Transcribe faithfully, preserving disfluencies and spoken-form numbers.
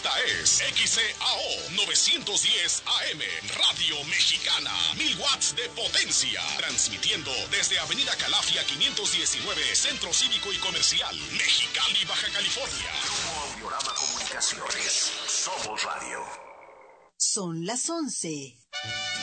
Esta es X C A O novecientos diez A M, Radio Mexicana, mil watts de potencia, transmitiendo desde Avenida Calafia quinientos diecinueve, Centro Cívico y Comercial, Mexicali, Baja California. Grupo Audiorama Comunicaciones, somos radio. Son las once.